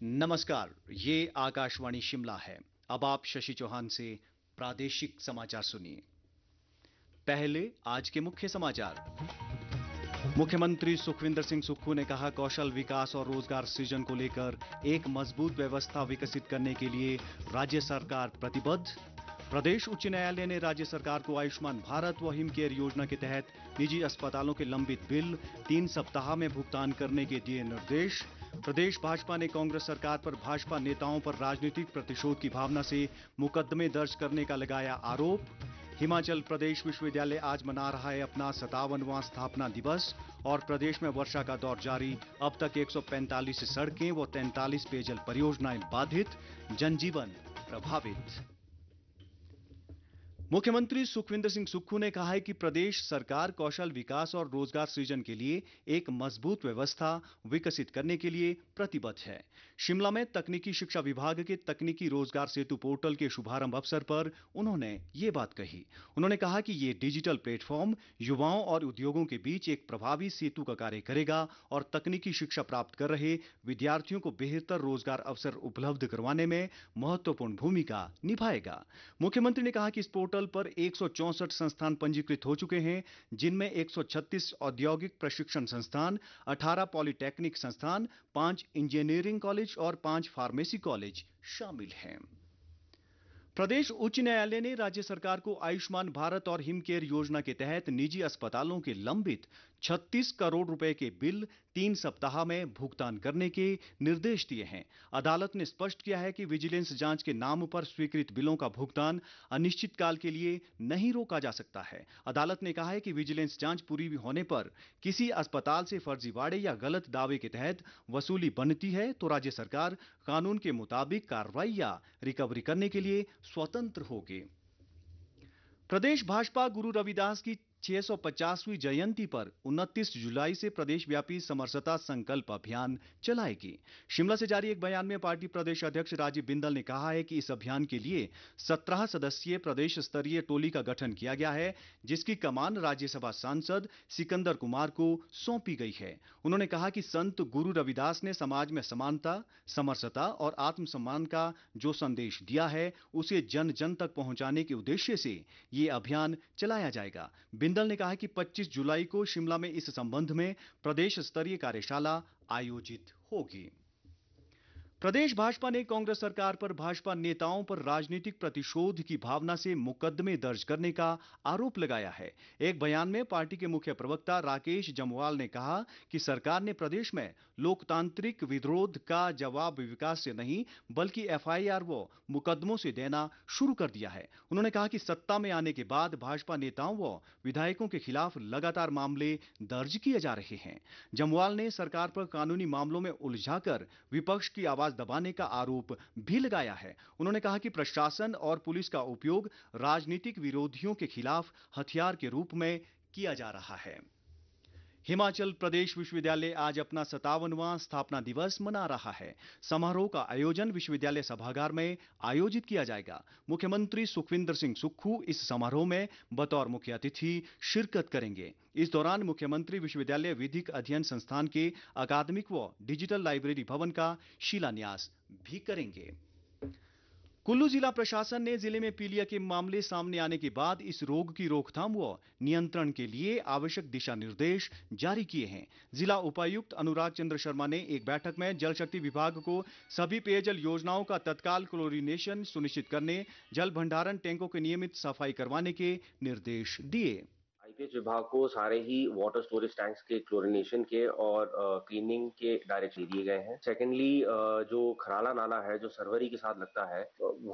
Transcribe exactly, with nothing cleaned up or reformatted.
नमस्कार, ये आकाशवाणी शिमला है। अब आप शशि चौहान से प्रादेशिक समाचार सुनिए। पहले आज के मुख्य समाचार। मुख्यमंत्री सुखविंदर सिंह सुक्खू ने कहा, कौशल विकास और रोजगार सृजन को लेकर एक मजबूत व्यवस्था विकसित करने के लिए राज्य सरकार प्रतिबद्ध। प्रदेश उच्च न्यायालय ने राज्य सरकार को आयुष्मान भारत व हिम केयर योजना के तहत निजी अस्पतालों के लंबित बिल तीन सप्ताह में भुगतान करने के दिए निर्देश। प्रदेश भाजपा ने कांग्रेस सरकार पर भाजपा नेताओं पर राजनीतिक प्रतिशोध की भावना से मुकदमे दर्ज करने का लगाया आरोप। हिमाचल प्रदेश विश्वविद्यालय आज मना रहा है अपना सत्तावनवां स्थापना दिवस और प्रदेश में वर्षा का दौर जारी। अब तक एक सौ पैंतालीस सड़कें व तैंतालीस पेयजल परियोजनाएं बाधित, जनजीवन प्रभावित। मुख्यमंत्री सुखविंदर सिंह सुक्खू ने कहा है कि प्रदेश सरकार कौशल विकास और रोजगार सृजन के लिए एक मजबूत व्यवस्था विकसित करने के लिए प्रतिबद्ध है। शिमला में तकनीकी शिक्षा विभाग के तकनीकी रोजगार सेतु पोर्टल के शुभारंभ अवसर पर उन्होंने ये बात कही। उन्होंने कहा कि ये डिजिटल प्लेटफॉर्म युवाओं और उद्योगों के बीच एक प्रभावी सेतु का कार्य करेगा और तकनीकी शिक्षा प्राप्त कर रहे विद्यार्थियों को बेहतर रोजगार अवसर उपलब्ध करवाने में महत्वपूर्ण भूमिका निभाएगा। मुख्यमंत्री ने कहा कि इस पोर्टल पर एक सौ चौसठ संस्थान पंजीकृत हो चुके हैं, जिनमें एक सौ छत्तीस औद्योगिक प्रशिक्षण संस्थान, अठारह पॉलिटेक्निक संस्थान, पांच इंजीनियरिंग कॉलेज और पांच फार्मेसी कॉलेज शामिल हैं। प्रदेश उच्च न्यायालय ने राज्य सरकार को आयुष्मान भारत और हिम केयर योजना के तहत निजी अस्पतालों के लंबित छत्तीस करोड़ रुपए के बिल तीन सप्ताह में भुगतान करने के निर्देश दिए हैं। अदालत ने स्पष्ट किया है कि विजिलेंस जांच के नाम पर स्वीकृत बिलों का भुगतान अनिश्चितकाल के लिए नहीं रोका जा सकता है। अदालत ने कहा है कि विजिलेंस जांच पूरी होने पर किसी अस्पताल से फर्जीवाड़े या गलत दावे के तहत वसूली बनती है तो राज्य सरकार कानून के मुताबिक कार्रवाई या रिकवरी करने के लिए स्वतंत्र होगी। प्रदेश भाजपा गुरु रविदास की छह सौ पचासवीं जयंती पर उनतीस जुलाई से प्रदेश व्यापी समरसता संकल्प अभियान चलाएगी। शिमला से जारी एक बयान में पार्टी प्रदेश अध्यक्ष राजीव बिंदल ने कहा है कि इस अभियान के लिए सत्रह सदस्यीय प्रदेश स्तरीय टोली का गठन किया गया है, जिसकी कमान राज्यसभा सांसद सिकंदर कुमार को सौंपी गई है। उन्होंने कहा कि संत गुरु रविदास ने समाज में समानता, समरसता और आत्मसम्मान का जो संदेश दिया है, उसे जन जन तक पहुंचाने के उद्देश्य से ये अभियान चलाया जाएगा। बिंदल ने कहा कि पच्चीस जुलाई को शिमला में इस संबंध में प्रदेश स्तरीय कार्यशाला आयोजित होगी। प्रदेश भाजपा ने कांग्रेस सरकार पर भाजपा नेताओं पर राजनीतिक प्रतिशोध की भावना से मुकदमे दर्ज करने का आरोप लगाया है। एक बयान में पार्टी के मुख्य प्रवक्ता राकेश जम्वाल ने कहा कि सरकार ने प्रदेश में लोकतांत्रिक विरोध का जवाब विकास से नहीं बल्कि एफ आई आर व मुकदमों से देना शुरू कर दिया है। उन्होंने कहा कि सत्ता में आने के बाद भाजपा नेताओं व विधायकों के खिलाफ लगातार मामले दर्ज किए जा रहे हैं। जम्वाल ने सरकार पर कानूनी मामलों में उलझाकर विपक्ष की आवाज दबाने का आरोप भी लगाया है। उन्होंने कहा कि प्रशासन और पुलिस का उपयोग राजनीतिक विरोधियों के खिलाफ हथियार के रूप में किया जा रहा है। हिमाचल प्रदेश विश्वविद्यालय आज अपना सत्तावनवां स्थापना दिवस मना रहा है। समारोह का आयोजन विश्वविद्यालय सभागार में आयोजित किया जाएगा। मुख्यमंत्री सुखविंदर सिंह सुक्खू इस समारोह में बतौर मुख्य अतिथि शिरकत करेंगे। इस दौरान मुख्यमंत्री विश्वविद्यालय विधिक अध्ययन संस्थान के अकादमिक व डिजिटल लाइब्रेरी भवन का शिलान्यास भी करेंगे। कुल्लू जिला प्रशासन ने जिले में पीलिया के मामले सामने आने के बाद इस रोग की रोकथाम व नियंत्रण के लिए आवश्यक दिशा निर्देश जारी किए हैं। जिला उपायुक्त अनुराग चंद्र शर्मा ने एक बैठक में जल शक्ति विभाग को सभी पेयजल योजनाओं का तत्काल क्लोरीनेशन सुनिश्चित करने, जल भंडारण टैंकों की नियमित सफाई करवाने के निर्देश दिए। आई पी एच विभाग को सारे ही वाटर स्टोरेज टैंक्स के क्लोरिनेशन के और क्लीनिंग के डायरेक्शन दिए गए हैं। सेकेंडली, जो खराला नाला है जो सरवरी के साथ लगता है,